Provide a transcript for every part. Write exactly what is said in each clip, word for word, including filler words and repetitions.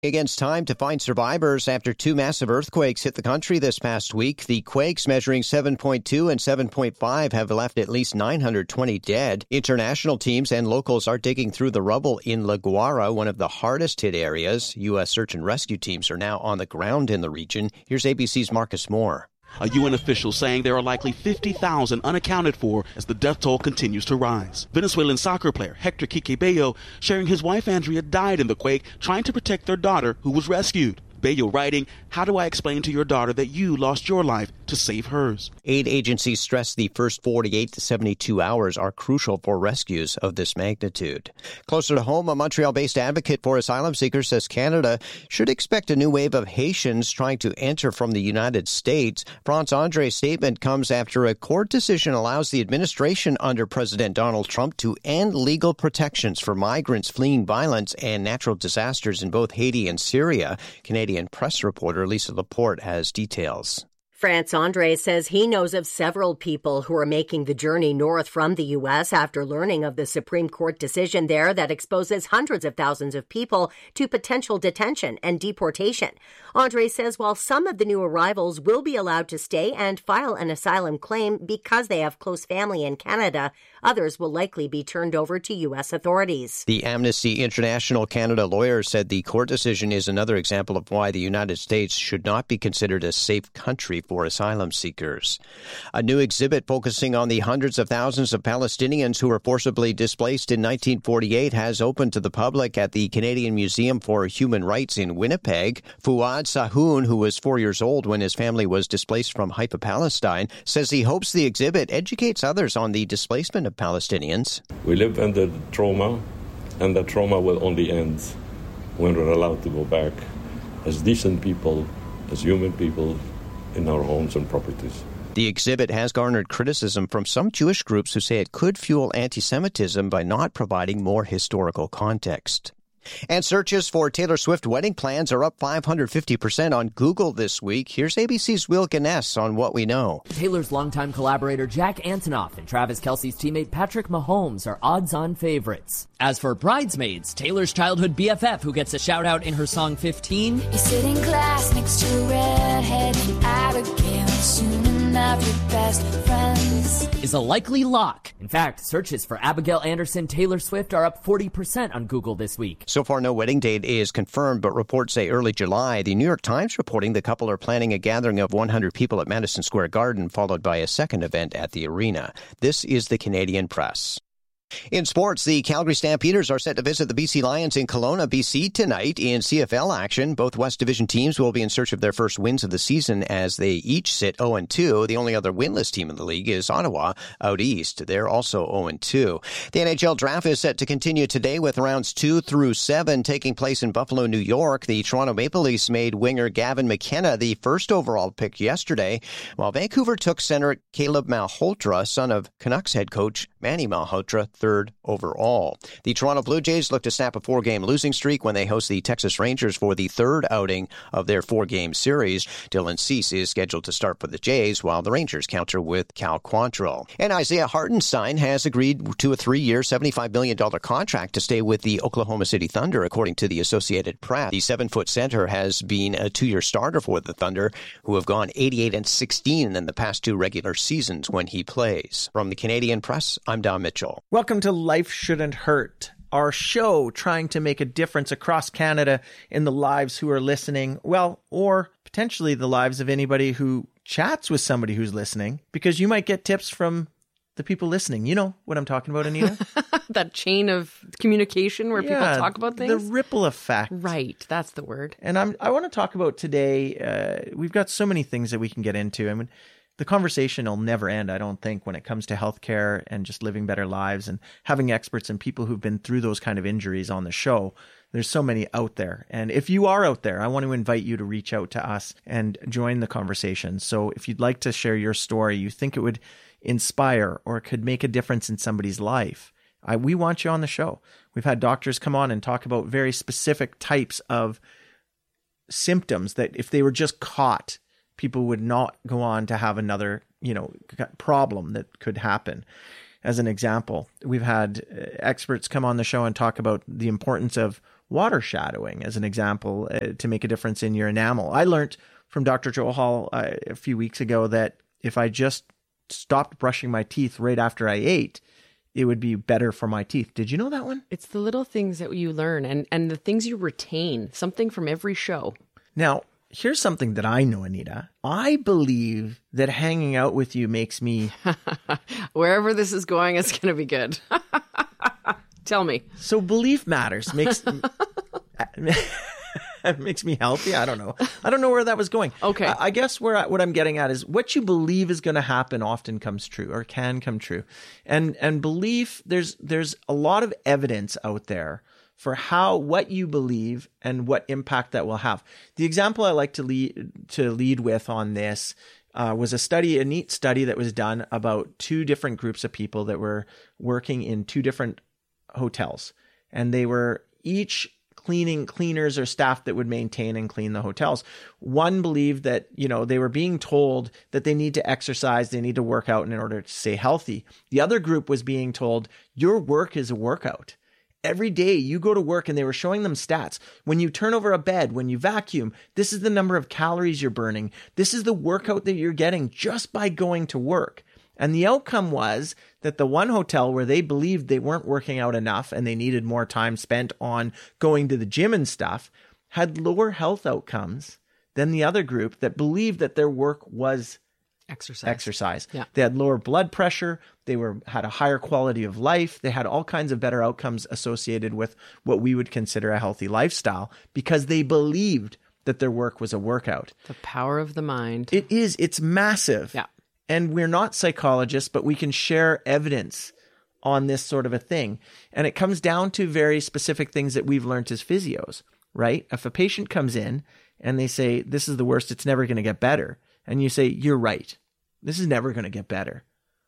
Against time to find survivors after two massive earthquakes hit the country this past week. The quakes measuring seven point two and seven point five have left at least nine hundred twenty dead. International teams and locals are digging through the rubble in La Guara, one of the hardest hit areas. U S search and rescue teams are now on the ground in the region. Here's A B C's Marcus Moore. A U N official saying there are likely fifty thousand unaccounted for as the death toll continues to rise. Venezuelan soccer player Hector Quique Bello sharing his wife Andrea died in the quake trying to protect their daughter who was rescued. Bello writing, "How do I explain to your daughter that you lost your life to save hers?" Aid agencies stress the first forty-eight to seventy-two hours are crucial for rescues of this magnitude. Closer to home, a Montreal-based advocate for asylum seekers says Canada should expect a new wave of Haitians trying to enter from the United States. France Andre's statement comes after a court decision allows the administration under President Donald Trump to end legal protections for migrants fleeing violence and natural disasters in both Haiti and Syria. Canadian press reporter Lisa Laporte has details. France Andre says he knows of several people who are making the journey north from the U S after learning of the Supreme Court decision there that exposes hundreds of thousands of people to potential detention and deportation. Andre says while some of the new arrivals will be allowed to stay and file an asylum claim because they have close family in Canada, others will likely be turned over to U S authorities. The Amnesty International Canada lawyer said the court decision is another example of why the United States should not be considered a safe country for asylum seekers. A new exhibit focusing on the hundreds of thousands of Palestinians who were forcibly displaced in nineteen forty-eight has opened to the public at the Canadian Museum for Human Rights in Winnipeg. Fouad Sahoun, who was four years old when his family was displaced from Haifa, Palestine, says he hopes the exhibit educates others on the displacement of Palestinians. We live under trauma, and that trauma will only end when we're allowed to go back as decent people, as human people, in our homes and properties. The exhibit has garnered criticism from some Jewish groups who say it could fuel anti-Semitism by not providing more historical context. And searches for Taylor Swift wedding plans are up five hundred fifty percent on Google this week. Here's A B C's Will Guinness on what we know. Taylor's longtime collaborator Jack Antonoff and Travis Kelce's teammate Patrick Mahomes are odds-on favorites. As for bridesmaids, Taylor's childhood B F F, who gets a shout-out in her song fifteen, you sit in class next to redhead and Abigail, soon enough your best friends, is a likely lock. In fact, searches for Abigail Anderson Taylor Swift are up forty percent on Google this week. So far, no wedding date is confirmed, but reports say early July. The New York Times reporting the couple are planning a gathering of one hundred people at Madison Square Garden, followed by a second event at the arena. This is the Canadian Press. In sports, the Calgary Stampeders are set to visit the B C Lions in Kelowna, B C tonight in C F L action. Both West Division teams will be in search of their first wins of the season as they each sit oh and two. The only other winless team in the league is Ottawa out east. They're also oh and two. The N H L draft is set to continue today with rounds two through seven taking place in Buffalo, New York. The Toronto Maple Leafs made winger Gavin McKenna the first overall pick yesterday, while Vancouver took center Caleb Malhotra, son of Canucks head coach Manny Malhotra, third overall. The Toronto Blue Jays look to snap a four-game losing streak when they host the Texas Rangers for the third outing of their four-game series. Dylan Cease is scheduled to start for the Jays, while the Rangers counter with Cal Quantrill. And Isaiah Hartenstein has agreed to a three-year, seventy-five million dollars contract to stay with the Oklahoma City Thunder, according to the Associated Press. The seven-foot center has been a two-year starter for the Thunder, who have gone eighty-eight and sixteen in the past two regular seasons when he plays. From the Canadian Press, I'm Don Mitchell. Welcome to Life Shouldn't Hurt, our show trying to make a difference across Canada in the lives who are listening, well, or potentially the lives of anybody who chats with somebody who's listening, because you might get tips from the people listening. You know what I'm talking about, Anita? That chain of communication where yeah, people talk about things? The ripple effect. Right, that's the word. And I'm, I want to talk about today, uh, we've got so many things that we can get into. I mean, the conversation will never end, I don't think, when it comes to healthcare and just living better lives and having experts and people who've been through those kind of injuries on the show. There's so many out there. And if you are out there, I want to invite you to reach out to us and join the conversation. So if you'd like to share your story, you think it would inspire or could make a difference in somebody's life, I, we want you on the show. We've had doctors come on and talk about very specific types of symptoms that if they were just caught, people would not go on to have another, you know, problem that could happen. As an example, we've had experts come on the show and talk about the importance of water shadowing as an example uh, to make a difference in your enamel. I learned from Doctor Joel Hall uh, a few weeks ago that if I just stopped brushing my teeth right after I ate, it would be better for my teeth. Did you know that one? It's the little things that you learn and, and the things you retain, something from every show. Now, here's something that I know, Anita. I believe that hanging out with you makes me... Wherever this is going, it's going to be good. Tell me. So belief matters. Makes... It makes me healthy. I don't know. I don't know where that was going. Okay. I, I guess where I, what I'm getting at is what you believe is going to happen often comes true or can come true. And and belief, there's there's a lot of evidence out there for how what you believe and what impact that will have. The example I like to lead to lead with on this uh, was a study, a neat study that was done about two different groups of people that were working in two different hotels, and they were each cleaning cleaners or staff that would maintain and clean the hotels. One believed that, you know, they were being told that they need to exercise, they need to work out in order to stay healthy. The other group was being told, your work is a workout. Every day you go to work, and they were showing them stats. When you turn over a bed, when you vacuum, this is the number of calories you're burning. This is the workout that you're getting just by going to work. And the outcome was that the one hotel where they believed they weren't working out enough and they needed more time spent on going to the gym and stuff had lower health outcomes than the other group that believed that their work was exercise. Exercise. Yeah. They had lower blood pressure. They were had a higher quality of life. They had all kinds of better outcomes associated with what we would consider a healthy lifestyle because they believed that their work was a workout. The power of the mind. It is. It's massive. Yeah. And we're not psychologists, but we can share evidence on this sort of a thing. And it comes down to very specific things that we've learned as physios, right? If a patient comes in and they say, this is the worst, it's never going to get better. And you say, you're right. This is never going to get better.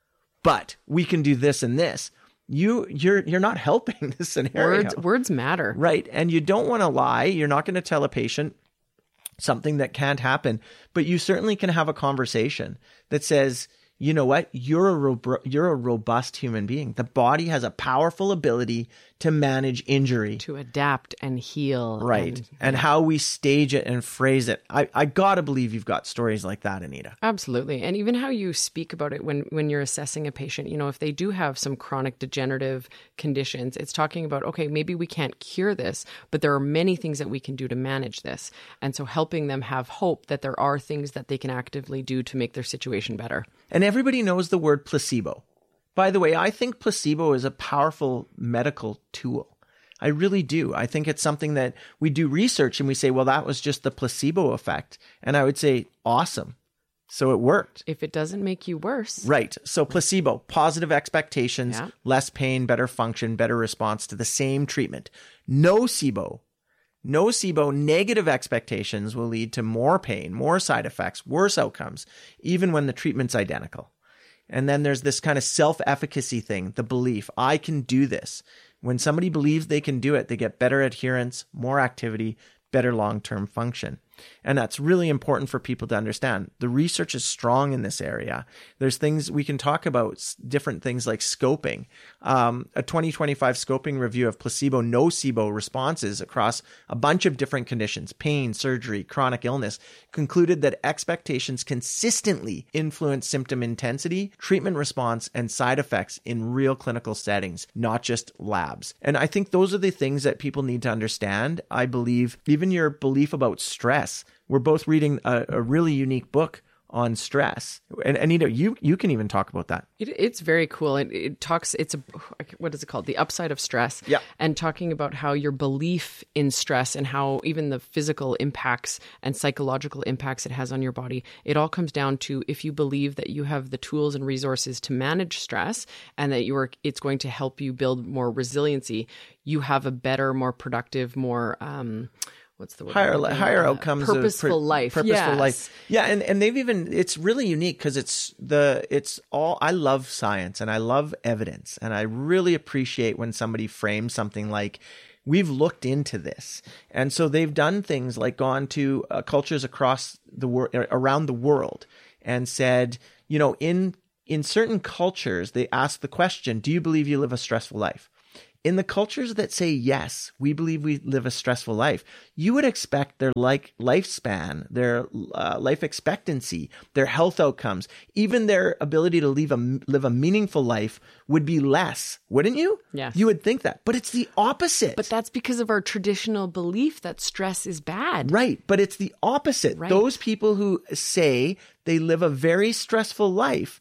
But we can do this and this. You, you're, you're not helping this scenario. Words, words matter. Right. And you don't want to lie. You're not going to tell a patient something that can't happen, but you certainly can have a conversation that says, you know what, you're a ro- you're a robust human being. The body has a powerful ability to manage injury, to adapt and heal. Right. And, and how we stage it and phrase it. I, I got to believe you've got stories like that, Anita. Absolutely. And even how you speak about it when, when you're assessing a patient, you know, if they do have some chronic degenerative conditions, it's talking about, okay, maybe we can't cure this, but there are many things that we can do to manage this. And so helping them have hope that there are things that they can actively do to make their situation better. And everybody knows the word placebo. By the way, I think placebo is a powerful medical tool. I really do. I think it's something that we do research and we say, well, that was just the placebo effect. And I would say, awesome. So it worked. If it doesn't make you worse. Right. So placebo, positive expectations, Yeah. less pain, better function, better response to the same treatment. Nocebo. Nocebo, negative expectations will lead to more pain, more side effects, worse outcomes, even when the treatment's identical. And then there's this kind of self-efficacy thing, the belief, I can do this. When somebody believes they can do it, they get better adherence, more activity, better long-term function. And that's really important for people to understand. The research is strong in this area. There's things we can talk about, different things like scoping. Um, a twenty twenty-five scoping review of placebo nocebo responses across a bunch of different conditions, pain, surgery, chronic illness, concluded that expectations consistently influence symptom intensity, treatment response, and side effects in real clinical settings, not just labs. And I think those are the things that people need to understand. I believe even your belief about stress. We're both reading a, a really unique book on stress. And Anita, you you can even talk about that. It, it's very cool. It, it talks, it's a, what is it called? The upside of stress. Yeah. And talking about how your belief in stress and how even the physical impacts and psychological impacts it has on your body, it all comes down to if you believe that you have the tools and resources to manage stress and that you are, it's going to help you build more resiliency, you have a better, more productive, more, um, what's the word? Higher, higher outcomes, purposeful of, life, purposeful yes. life. Yeah, and and they've even it's really unique because it's the it's all. I love science and I love evidence, and I really appreciate when somebody frames something like, we've looked into this, and so they've done things like gone to uh, cultures across the world, around the world, and said, you know, in in certain cultures, they ask the question, do you believe you live a stressful life? In the cultures that say, yes, we believe we live a stressful life, you would expect their like lifespan, their uh, life expectancy, their health outcomes, even their ability to live a, live a meaningful life would be less, wouldn't you? Yes. You would think that. But it's the opposite. But that's because of our traditional belief that stress is bad. Right. But it's the opposite. Right. Those people who say they live a very stressful life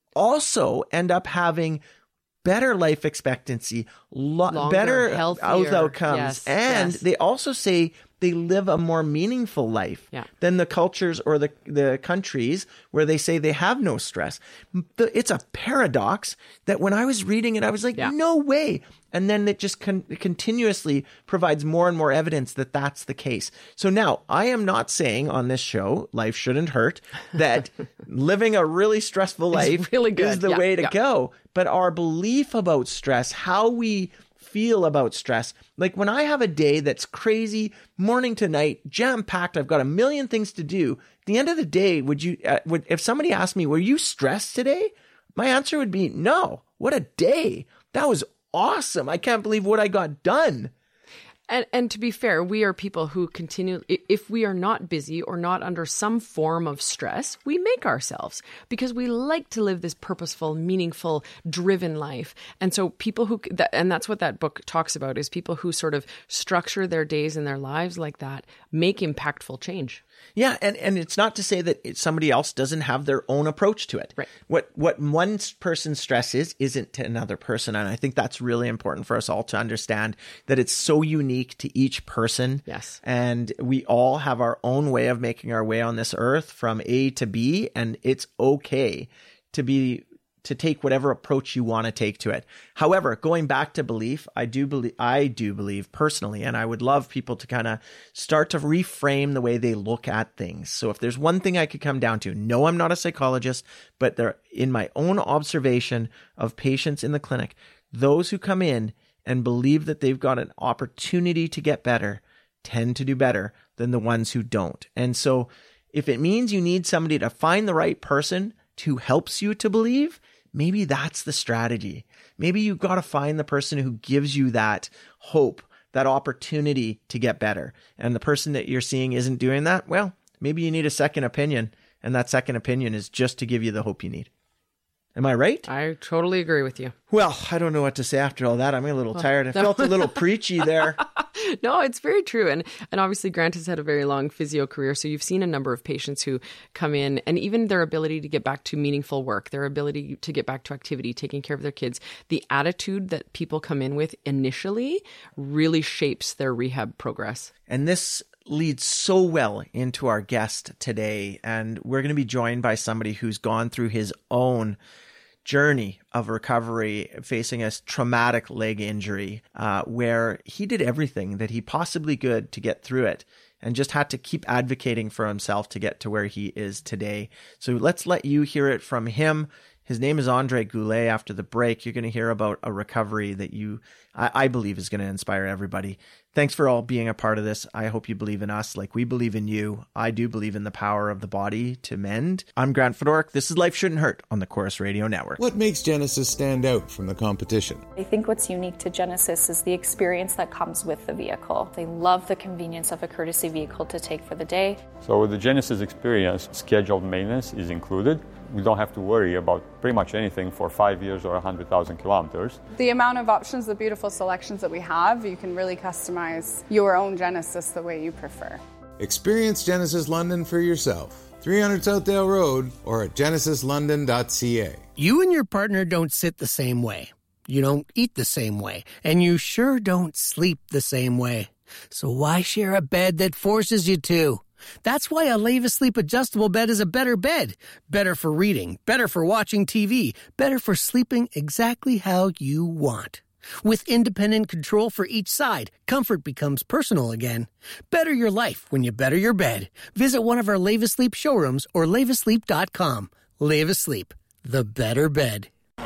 also end up having better life expectancy, lo- Longer, better healthier. health outcomes. Yes, and yes. they also say they live a more meaningful life Yeah. than the cultures or the, the countries where they say they have no stress. The, it's a paradox that when I was reading it, I was like, Yeah. no way. And then it just con- continuously provides more and more evidence that that's the case. So now I am not saying on this show, Life Shouldn't Hurt, that living a really stressful life really good. is the Yeah, way to yeah. go. But our belief about stress, how we feel about stress, like when I have a day that's crazy, morning to night, jam-packed, I've got a million things to do. At the end of the day, would you, uh, would, if somebody asked me, were you stressed today? My answer would be no. What a day. That was awesome. I can't believe what I got done. And and to be fair, we are people who continue, i- if we are not busy or not under some form of stress, we make ourselves because we like to live this purposeful, meaningful, driven life. And so people who, that, and that's what that book talks about, is people who sort of structure their days and their lives like that, make impactful change. Yeah, and, and it's not to say that it, somebody else doesn't have their own approach to it. Right. What what one person's stress is, isn't to another person. And I think that's really important for us all to understand that it's so unique to each person. Yes. And we all have our own way of making our way on this earth from A to B, and it's okay to be to take whatever approach you want to take to it. However, going back to belief, I do believe, I do believe personally, and I would love people to kind of start to reframe the way they look at things. So if there's one thing I could come down to, no, I'm not a psychologist, but there, in my own observation of patients in the clinic, those who come in and believe that they've got an opportunity to get better tend to do better than the ones who don't. And so if it means you need somebody to find the right person who helps you to believe, maybe that's the strategy. Maybe you've got to find the person who gives you that hope, that opportunity to get better. And the person that you're seeing isn't doing that. Well, maybe you need a second opinion. And that second opinion is just to give you the hope you need. Am I right? I totally agree with you. Well, I don't know what to say after all that. I'm a little tired. I felt a little preachy there. No, it's very true. And and obviously Grant has had a very long physio career. So you've seen a number of patients who come in, and even their ability to get back to meaningful work, their ability to get back to activity, taking care of their kids, the attitude that people come in with initially really shapes their rehab progress. And this leads so well into our guest today. And we're going to be joined by somebody who's gone through his own journey of recovery, facing a traumatic leg injury, uh, where he did everything that he possibly could to get through it and just had to keep advocating for himself to get to where he is today. So let's let you hear it from him. His name is Andre Goulet. After the break, you're going to hear about a recovery that you, I, I believe, is going to inspire everybody. Thanks for all being a part of this. I hope you believe in us like we believe in you. I do believe in the power of the body to mend. I'm Grant Fedoruk. This is Life Shouldn't Hurt on the Chorus Radio Network. What makes Genesis stand out from the competition? I think what's unique to Genesis is the experience that comes with the vehicle. They love the convenience of a courtesy vehicle to take for the day. So with the Genesis experience, scheduled maintenance is included. We don't have to worry about pretty much anything for five years or one hundred thousand kilometers. The amount of options, the beautiful selections that we have, you can really customize your own Genesis the way you prefer. Experience Genesis London for yourself. three hundred Southdale Road or at genesis london dot c a. You and your partner don't sit the same way. You don't eat the same way. And you sure don't sleep the same way. So why share a bed that forces you to? That's why a Leva Sleep adjustable bed is a better bed. Better for reading, better for watching T V, better for sleeping exactly how you want. With independent control for each side, comfort becomes personal again. Better your life when you better your bed. Visit one of our Leva Sleep showrooms or leva sleep dot com. Leva Sleep, the better bed.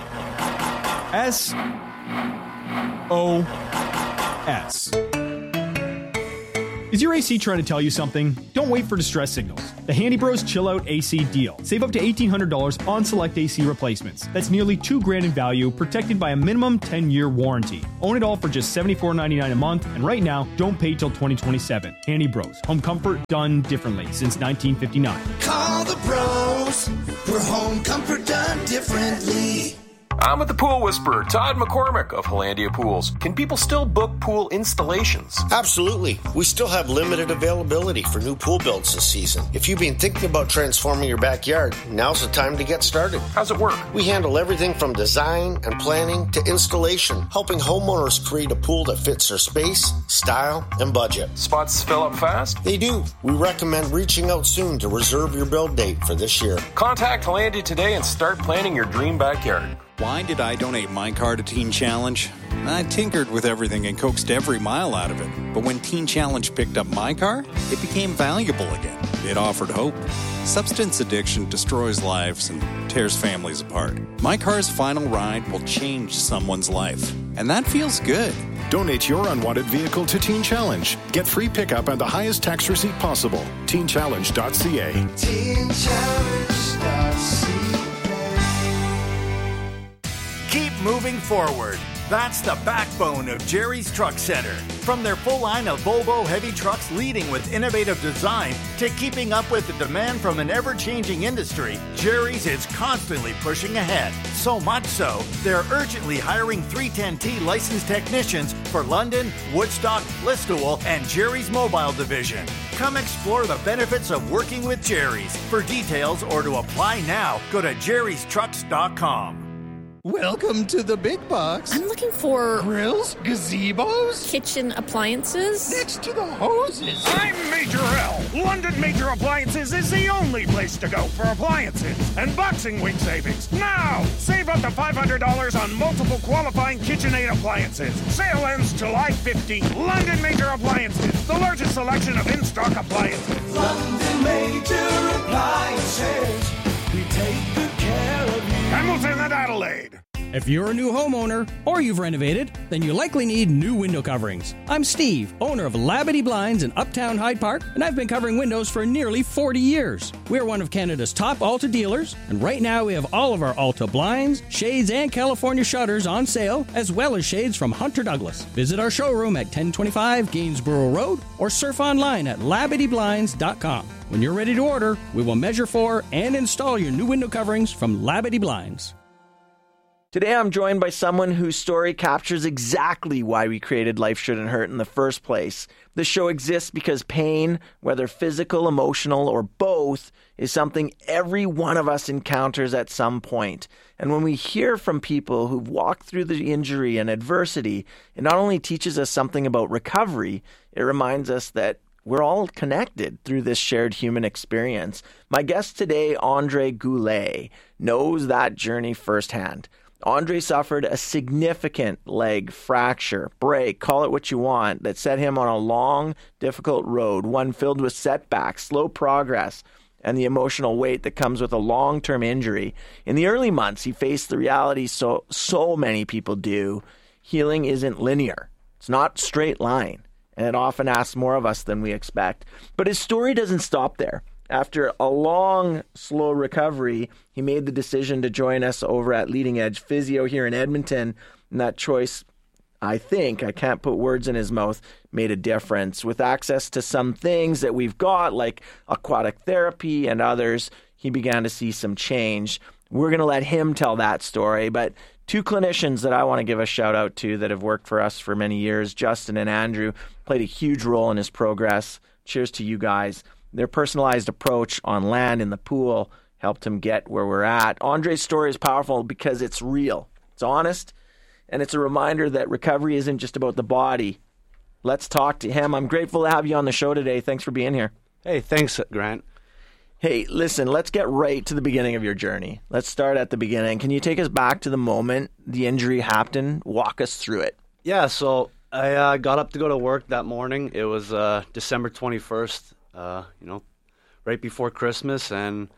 S O S. Is your A C trying to tell you something? Don't wait for distress signals. The Handy Bros Chill Out A C deal. Save up to eighteen hundred dollars on select A C replacements. That's nearly two grand in value, protected by a minimum ten-year warranty. Own it all for just seventy-four ninety-nine a month, and right now, don't pay till twenty twenty-seven. Handy Bros. Home comfort done differently since nineteen fifty-nine. Call the bros for home comfort done differently. I'm with the Pool Whisperer, Todd McCormick of Hollandia Pools. Can people still book pool installations? Absolutely. We still have limited availability for new pool builds this season. If you've been thinking about transforming your backyard, now's the time to get started. How's it work? We handle everything from design and planning to installation, helping homeowners create a pool that fits their space, style, and budget. Spots fill up fast? They do. We recommend reaching out soon to reserve your build date for this year. Contact Hollandia today and start planning your dream backyard. Why did I donate my car to Teen Challenge? I tinkered with everything and coaxed every mile out of it. But when Teen Challenge picked up my car, it became valuable again. It offered hope. Substance addiction destroys lives and tears families apart. My car's final ride will change someone's life. And that feels good. Donate your unwanted vehicle to Teen Challenge. Get free pickup and the highest tax receipt possible. teen challenge dot c a. teen challenge dot c a. Keep moving forward. That's the backbone of Jerry's Truck Center. From their full line of Volvo heavy trucks leading with innovative design to keeping up with the demand from an ever-changing industry, Jerry's is constantly pushing ahead. So much so, they're urgently hiring three ten T licensed technicians for London, Woodstock, Listowel, and Jerry's Mobile Division. Come explore the benefits of working with Jerry's. For details or to apply now, go to jerrys trucks dot com. Welcome to the big box. I'm looking for grills, gazebos, kitchen appliances. Next to the hoses. I'm Major L. London Major Appliances is the only place to go for appliances and Boxing Week savings. Now, save up to five hundred dollars on multiple qualifying KitchenAid appliances. Sale ends July fifteenth. London Major Appliances, the largest selection of in-stock appliances. London Major Appliances, we take good care of you. Hamilton and Adelaide. If you're a new homeowner or you've renovated, then you likely need new window coverings. I'm Steve, owner of Labadee Blinds in Uptown Hyde Park, and I've been covering windows for nearly forty years. We're one of Canada's top Alta dealers, and right now we have all of our Alta blinds, shades, and California shutters on sale, as well as shades from Hunter Douglas. Visit our showroom at ten twenty-five Gainsborough Road or surf online at labadee blinds dot com. When you're ready to order, we will measure for and install your new window coverings from Labadee Blinds. Today I'm joined by someone whose story captures exactly why we created Life Shouldn't Hurt in the first place. The show exists because pain, whether physical, emotional, or both, is something every one of us encounters at some point. And when we hear from people who've walked through the injury and adversity, it not only teaches us something about recovery, it reminds us that we're all connected through this shared human experience. My guest today, Andre Goulet, knows that journey firsthand. Andre suffered a significant leg fracture, break, call it what you want, that set him on a long, difficult road, one filled with setbacks, slow progress, and the emotional weight that comes with a long-term injury. In the early months, he faced the reality so so many people do. Healing isn't linear. It's not straight line, and it often asks more of us than we expect. But his story doesn't stop there. After a long, slow recovery, he made the decision to join us over at Leading Edge Physio here in Edmonton. And that choice, I think, I can't put words in his mouth, made a difference. With access to some things that we've got, like aquatic therapy and others, he began to see some change. We're going to let him tell that story. But two clinicians that I want to give a shout out to that have worked for us for many years, Justin and Andrew, played a huge role in his progress. Cheers to you guys. Their personalized approach on land in the pool helped him get where we're at. Andre's story is powerful because it's real, it's honest, and it's a reminder that recovery isn't just about the body. Let's talk to him. I'm grateful to have you on the show today. Thanks for being here. Hey, thanks, Grant. Hey, listen, let's get right to the beginning of your journey. Let's start at the beginning. Can you take us back to the moment the injury happened? Walk us through it. Yeah, so I uh, got up to go to work that morning. It was uh, December twenty-first. Uh, you know, right before Christmas, and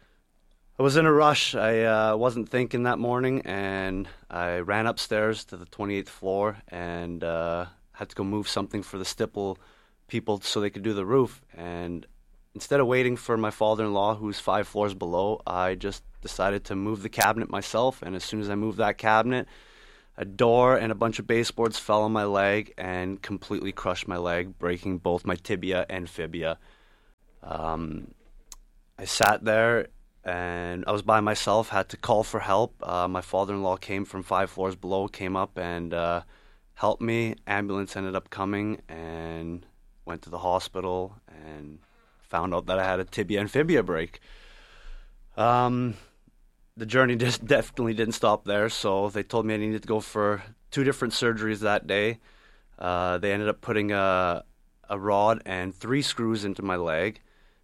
I was in a rush. I uh, wasn't thinking that morning, and I ran upstairs to the twenty-eighth floor and uh, had to go move something for the stipple people so they could do the roof. And instead of waiting for my father-in-law, who's five floors below, I just decided to move the cabinet myself. And as soon as I moved that cabinet, a door and a bunch of baseboards fell on my leg and completely crushed my leg, breaking both my tibia and fibia. Um, I sat there and I was by myself, had to call for help. Uh, my father-in-law came from five floors below, came up and uh, helped me. Ambulance ended up coming and went to the hospital and found out that I had a tibia and fibia break. Um, the journey just definitely didn't stop there, so they told me I needed to go for two different surgeries that day. Uh, they ended up putting a, a rod and three screws into my leg,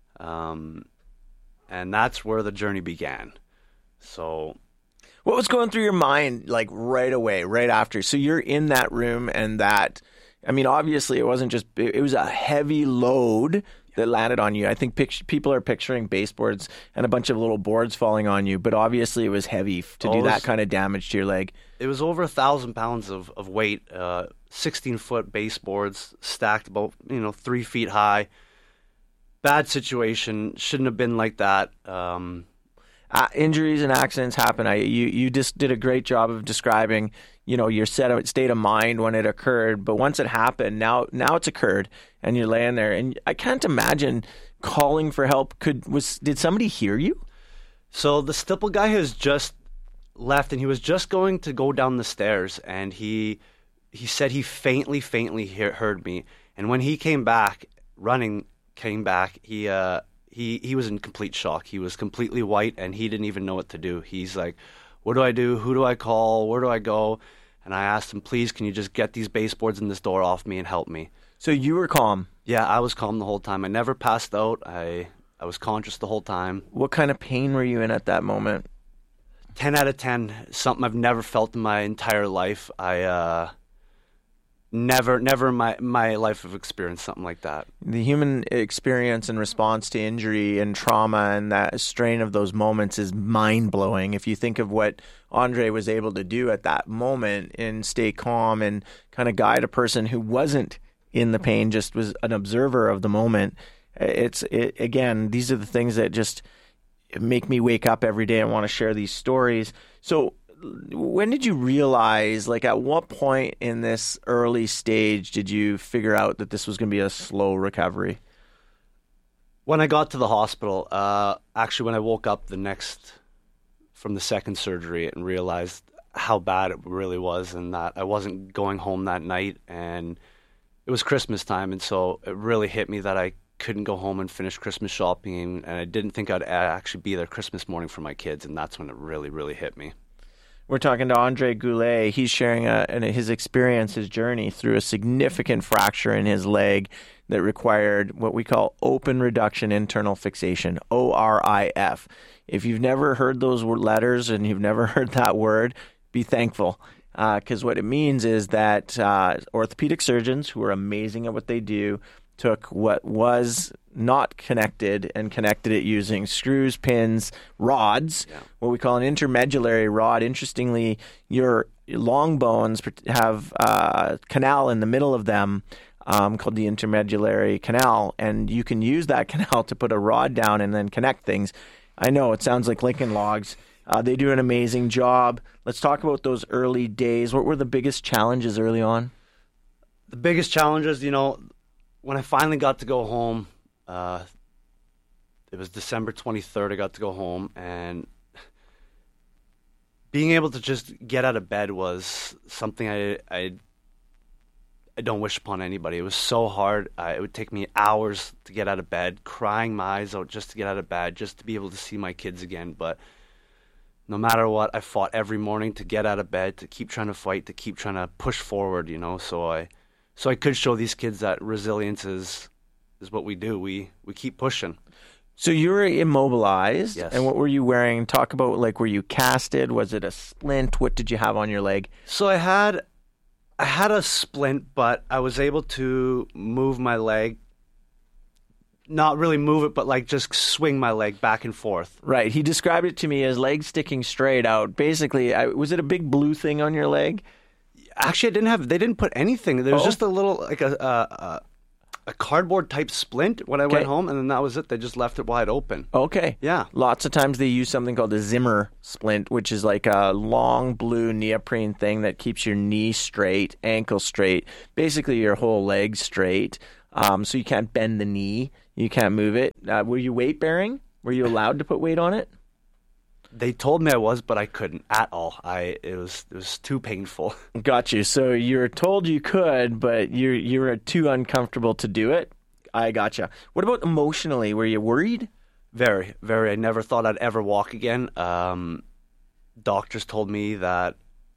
um, and that's where the journey began. So, what was going through your mind, like, right away, right after? So you're in that room, and that, I mean, obviously it wasn't just, it was a heavy load that landed on you. I think pict- people are picturing baseboards and a bunch of little boards falling on you, but obviously it was heavy to Oh, do it was- that kind of damage to your leg. It was over a thousand pounds of, of weight, uh, sixteen foot baseboards stacked about, you know, three feet high. Bad situation. Shouldn't have been like that. Um, Uh, injuries and accidents happen. I, you you just did a great job of describing, you know, your set of, state of mind when it occurred. But once it happened, now now it's occurred, and you're laying there, and I can't imagine calling for help. Could was did somebody hear you? So the stipple guy has just left, and he was just going to go down the stairs, and he he said he faintly, faintly hear, heard me. And when he came back, running, came back, he uh he he was in complete shock. He was completely white, and he didn't even know what to do. He's like, "What do I do? Who do I call? Where do I go?" And I asked him, "Please, can you just get these baseboards and this door off me and help me?" So you were calm. Yeah, I was calm the whole time. I never passed out. I I was conscious the whole time. What kind of pain were you in at that moment? ten out of ten. Something I've never felt in my entire life. I uh, never, never in my, my life have experienced something like that. The human experience and response to injury and trauma and that strain of those moments is mind-blowing. If you think of what Andre was able to do at that moment and stay calm and kind of guide a person who wasn't in the pain, just was an observer of the moment. It's it, again, these are the things that just make me wake up every day and want to share these stories. So when did you realize, like at what point in this early stage did you figure out that this was going to be a slow recovery? When I got to the hospital, uh, actually when I woke up the next, from the second surgery and realized how bad it really was and that I wasn't going home that night, and it was Christmas time, and so it really hit me that I couldn't go home and finish Christmas shopping, and I didn't think I'd actually be there Christmas morning for my kids, and that's when it really, really hit me. We're talking to Andre Goulet. He's sharing a, his experience, his journey through a significant fracture in his leg that required what we call open reduction internal fixation, O R I F. If you've never heard those letters and you've never heard that word, be thankful, because uh, what it means is that uh, orthopedic surgeons, who are amazing at what they do, took what was not connected and connected it using screws, pins, rods, yeah. what we call an intermedullary rod. Interestingly, your long bones have a canal in the middle of them um, called the intermedullary canal, and you can use that canal to put a rod down and then connect things. I know, it sounds like Lincoln Logs. Uh, they do an amazing job. Let's talk about those early days. What were the biggest challenges early on? The biggest challenges, you know, when I finally got to go home, uh, it was December twenty-third, I got to go home, and being able to just get out of bed was something I I, I don't wish upon anybody. It was so hard. Uh, it would take me hours to get out of bed, crying my eyes out just to get out of bed, just to be able to see my kids again. But no matter what, I fought every morning to get out of bed, to keep trying to fight, to keep trying to push forward, you know, so I... So I could show these kids that resilience is is what we do. We we keep pushing. So you were immobilized. Yes. And what were you wearing? Talk about, like, were you casted? Was it a splint? What did you have on your leg? So I had I had a splint, but I was able to move my leg. Not really move it, but like just swing my leg back and forth. Right. He described it to me as legs sticking straight out. Basically, I, was it a big blue thing on your leg? Actually, I didn't have. They didn't put anything. There was Oh. just a little, like a, uh, uh, a cardboard type splint when I Okay. went home, and then that was it. They just left it wide open. Okay. Yeah. Lots of times they use something called a Zimmer splint, which is like a long blue neoprene thing that keeps your knee straight, ankle straight, basically your whole leg straight. Um, so you can't bend the knee. You can't move it. Uh, were you weight bearing? Were you allowed to put weight on it? They told me I was, but I couldn't at all. I it was it was too painful. Got you. So you were told you could, but you you were too uncomfortable to do it. I gotcha. What about emotionally? Were you worried? Very, very. I never thought I'd ever walk again. Um, doctors told me that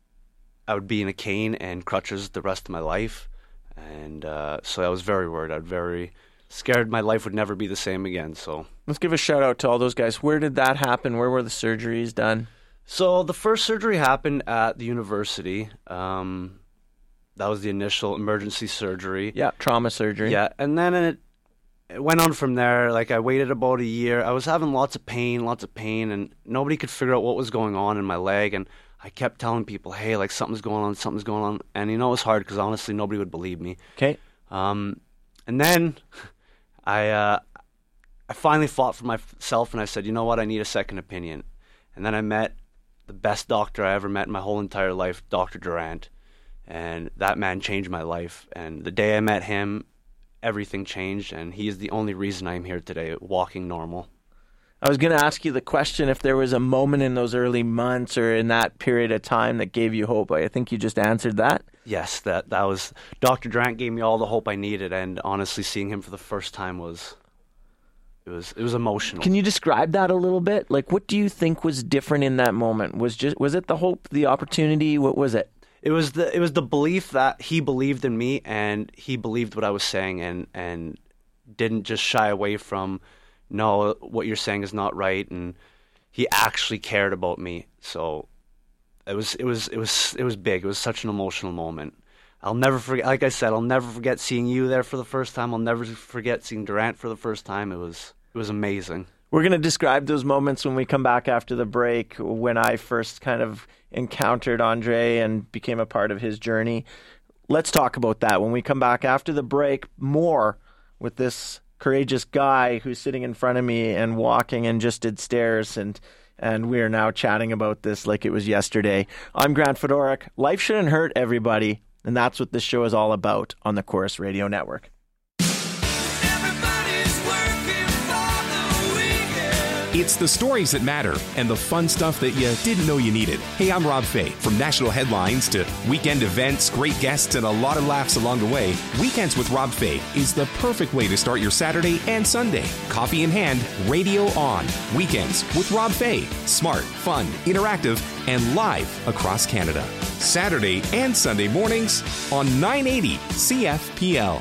I would be in a cane and crutches the rest of my life, and uh, so I was very worried. I was very scared my life would never be the same again. So let's give a shout out to all those guys. Where did that happen? Where were the surgeries done? So the first surgery happened at the university. Um, that was the initial emergency surgery. Yeah, trauma surgery. Yeah, and then it, it went on from there. Like I waited about a year. I was having lots of pain, lots of pain, and nobody could figure out what was going on in my leg. And I kept telling people, hey, like something's going on, something's going on. And you know, it was hard because honestly, nobody would believe me. Okay. Um, and then I uh, I finally fought for myself, and I said, you know what, I need a second opinion. And then I met the best doctor I ever met in my whole entire life, Doctor Durant. And that man changed my life. And the day I met him, everything changed, and he is the only reason I'm here today, walking normal. I was going to ask you the question if there was a moment in those early months or in that period of time that gave you hope. I think you just answered that. Yes, that that was Doctor Durant gave me all the hope I needed, and honestly, seeing him for the first time was it was it was emotional. Can you describe that a little bit? Like, what do you think was different in that moment? Was just was it the hope, the opportunity? What was it? It was the it was the belief that he believed in me, and he believed what I was saying, and and didn't just shy away from, no, what you're saying is not right, and he actually cared about me. So it was it was it was it was big. It was such an emotional moment. I'll never forget. Like I said, I'll never forget seeing you there for the first time. I'll never forget seeing Durant for the first time. It was it was amazing. We're going to describe those moments when we come back after the break, when I first kind of encountered Andre and became a part of his journey. Let's talk about that when we come back after the break, more with this courageous guy who's sitting in front of me and walking and just did stairs, and and we are now chatting about this like it was yesterday. I'm Grant Fedorik. Life shouldn't hurt everybody, and that's what this show is all about on the Chorus Radio Network. It's the stories that matter and the fun stuff that you didn't know you needed. Hey, I'm Rob Fay. From national headlines to weekend events, great guests, and a lot of laughs along the way, Weekends with Rob Fay is the perfect way to start your Saturday and Sunday. Coffee in hand, radio on. Weekends with Rob Fay. Smart, fun, interactive, and live across Canada. Saturday and Sunday mornings on nine eighty C F P L.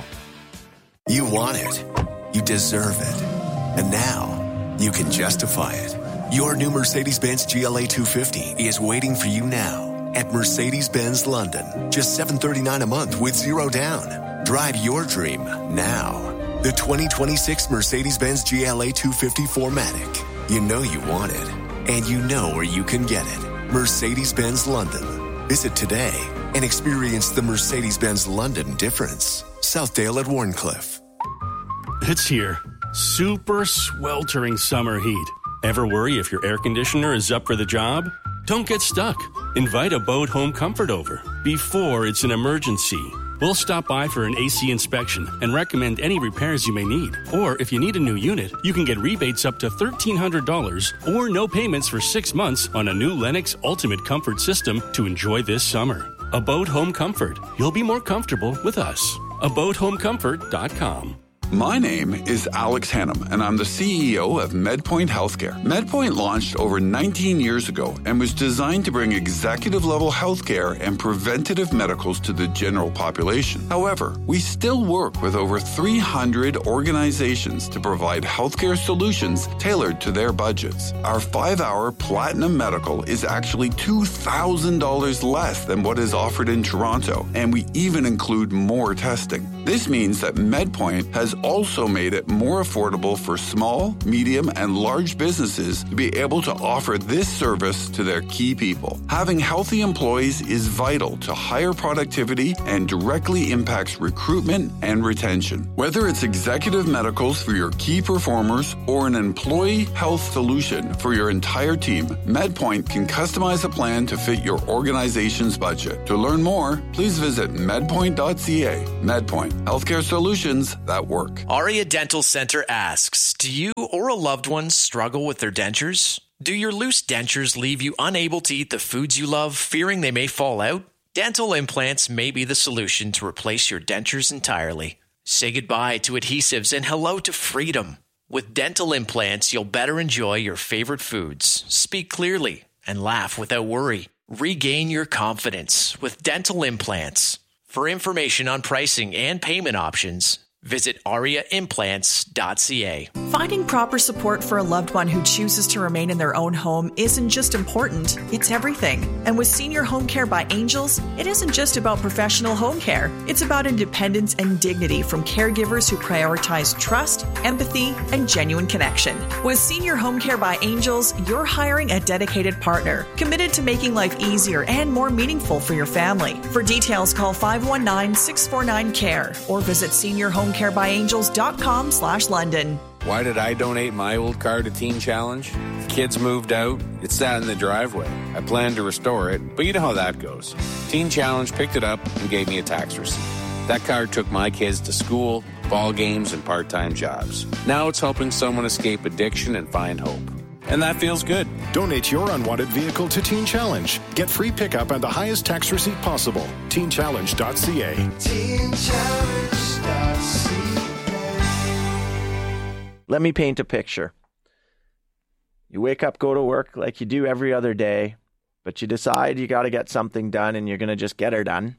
You want it. You deserve it. And now, you can justify it. Your new Mercedes-Benz G L A two fifty is waiting for you now at Mercedes-Benz London. Just seven hundred thirty-nine dollars a month with zero down. Drive your dream now. The twenty twenty-six Mercedes-Benz G L A two fifty four matic. You know you want it, and you know where you can get it. Mercedes-Benz London. Visit today and experience the Mercedes-Benz London difference. Southdale at Warncliffe. It's here. Super sweltering summer heat. Ever worry if your air conditioner is up for the job? Don't get stuck. Invite Abode Home Comfort over before it's an emergency. We'll stop by for an A C inspection and recommend any repairs you may need. Or if you need a new unit, you can get rebates up to thirteen hundred dollars or no payments for six months on a new Lennox Ultimate Comfort system to enjoy this summer. Abode Home Comfort. You'll be more comfortable with us. abode home comfort dot com. My name is Alex Hannum, and I'm the C E O of MedPoint Healthcare. MedPoint launched over nineteen years ago and was designed to bring executive-level healthcare and preventative medicals to the general population. However, we still work with over three hundred organizations to provide healthcare solutions tailored to their budgets. Our five-hour Platinum Medical is actually two thousand dollars less than what is offered in Toronto, and we even include more testing. This means that MedPoint has also made it more affordable for small, medium, and large businesses to be able to offer this service to their key people. Having healthy employees is vital to higher productivity and directly impacts recruitment and retention. Whether it's executive medicals for your key performers or an employee health solution for your entire team, MedPoint can customize a plan to fit your organization's budget. To learn more, please visit medpoint dot c a. MedPoint, healthcare solutions that work. Aria Dental Center asks, do you or a loved one struggle with their dentures? Do your loose dentures leave you unable to eat the foods you love, fearing they may fall out? Dental implants may be the solution to replace your dentures entirely. Say goodbye to adhesives and hello to freedom. With dental implants, you'll better enjoy your favorite foods, speak clearly, and laugh without worry. Regain your confidence with dental implants. For information on pricing and payment options, visit aria implants dot c a. Finding proper support for a loved one who chooses to remain in their own home isn't just important, it's everything. And with Senior Home Care by Angels, it isn't just about professional home care. It's about independence and dignity from caregivers who prioritize trust, empathy, and genuine connection. With Senior Home Care by Angels, you're hiring a dedicated partner, committed to making life easier and more meaningful for your family. For details, call five one nine, six four nine, C A R E or visit senior home care by angels dot com slash London. Why did I donate my old car to Teen Challenge? The kids moved out. It sat in the driveway. I planned to restore it, but you know how that goes. Teen Challenge picked it up and gave me a tax receipt. That car took my kids to school, ball games, and part-time jobs. Now it's helping someone escape addiction and find hope. And that feels good. Donate your unwanted vehicle to Teen Challenge. Get free pickup and the highest tax receipt possible. teen challenge dot c a. teen challenge dot c a. Let me paint a picture. You wake up, go to work like you do every other day, but you decide you got to get something done and you're going to just get her done.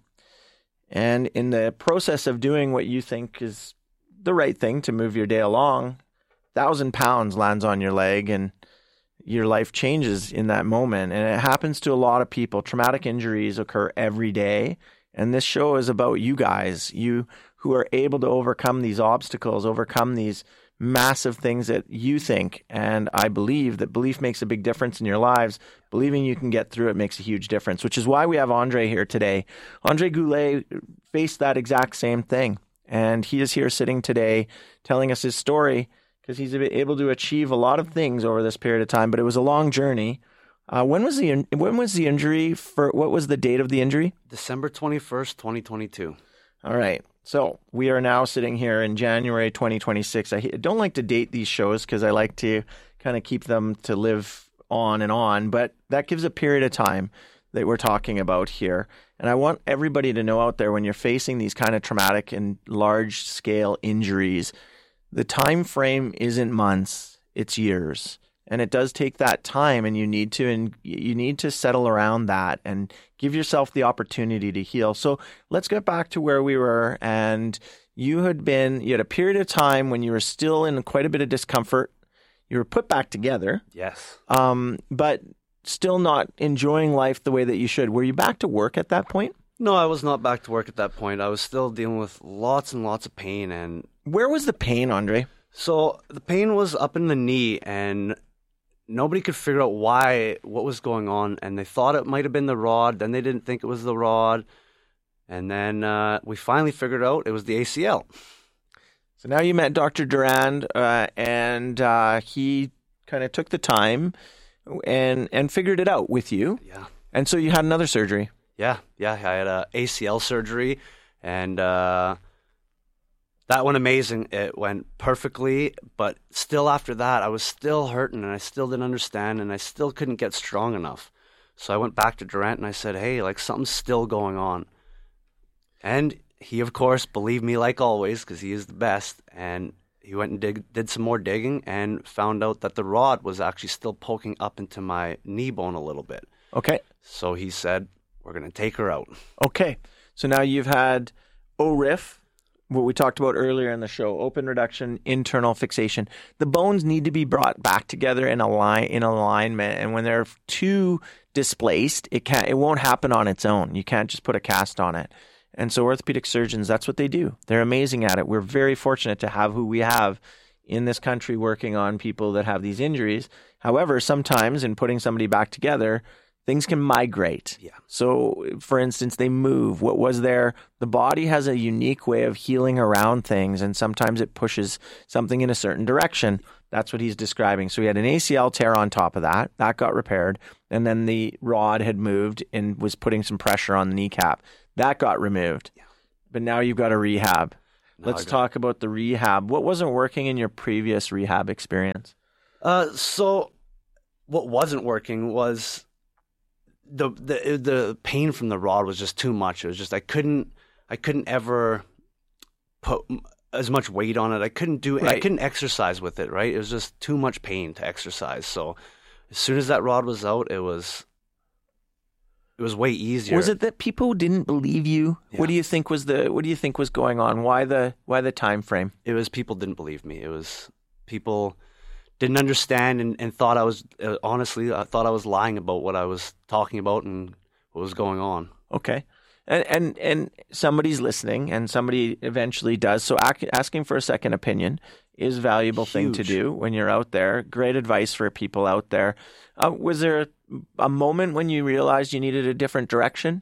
And in the process of doing what you think is the right thing to move your day along, a thousand pounds lands on your leg and your life changes in that moment. And it happens to a lot of people. Traumatic injuries occur every day. And this show is about you guys, you who are able to overcome these obstacles, overcome these massive things that you think. And I believe that belief makes a big difference in your lives. Believing you can get through it makes a huge difference, which is why we have Andre here today. Andre Goulet faced that exact same thing. And he is here sitting today telling us his story because he's able to achieve a lot of things over this period of time, but it was a long journey. Uh, when was the when was the injury? For what was the date of the injury? December twenty-first, twenty twenty-two. All right. So we are now sitting here in January twenty twenty-six. I don't like to date these shows because I like to kind of keep them to live on and on, but that gives a period of time that we're talking about here. And I want everybody to know out there, when you're facing these kind of traumatic and large scale injuries, the time frame isn't months, it's years. And it does take that time, and you need to and you need to settle around that and give yourself the opportunity to heal. So let's get back to where we were. And you had been, you had a period of time when you were still in quite a bit of discomfort. You were put back together. Yes. Um, but still not enjoying life the way that you should. Were you back to work at that point? No, I was not back to work at that point. I was still dealing with lots and lots of pain. And where was the pain, Andre? So the pain was up in the knee, and nobody could figure out why, what was going on, and they thought it might have been the rod. Then they didn't think it was the rod, and then uh, we finally figured out it was the A C L. So now you met Doctor Durand, uh, and uh, he kind of took the time and and figured it out with you. Yeah. And so you had another surgery. Yeah, yeah. I had a A C L surgery, and uh, that went amazing. It went perfectly, but still after that, I was still hurting, and I still didn't understand, and I still couldn't get strong enough. So I went back to Durant, and I said, hey, like, something's still going on. And he, of course, believed me like always, because he is the best, and he went and dig, did some more digging and found out that the rod was actually still poking up into my knee bone a little bit. Okay. So he said, we're going to take her out. Okay. So now you've had O R I F, what we talked about earlier in the show, open reduction, internal fixation. The bones need to be brought back together in a line, in alignment, and when they're too displaced, it can't, it won't happen on its own. You can't just put a cast on it. And so orthopedic surgeons, that's what they do. They're amazing at it. We're very fortunate to have who we have in this country working on people that have these injuries. However, sometimes in putting somebody back together, things can migrate. Yeah. So, for instance, they move. What was there? The body has a unique way of healing around things, and sometimes it pushes something in a certain direction. That's what he's describing. So he had an A C L tear on top of that. That got repaired. And then the rod had moved and was putting some pressure on the kneecap. That got removed. Yeah. But now you've got a rehab. Now Let's talk about the rehab. What wasn't working in your previous rehab experience? Uh, so what wasn't working was the the the pain from the rod was just too much. It was just I couldn't I couldn't ever put as much weight on it. I couldn't do right. I couldn't exercise with it. Right, it was just too much pain to exercise. So as soon as that rod was out, it was. It was way easier. Was it that people didn't believe you? Yeah. What do you think was the What do you think was going on? Why the Why the time frame? It was people didn't believe me. It was people didn't understand and, and thought I was uh, honestly I thought I was lying about what I was talking about and what was going on. Okay, and and, and somebody's listening, and somebody eventually does. So ac- asking for a second opinion is a valuable Huge. thing to do when you're out there. Great advice for people out there. Uh, was there a, a moment when you realized you needed a different direction?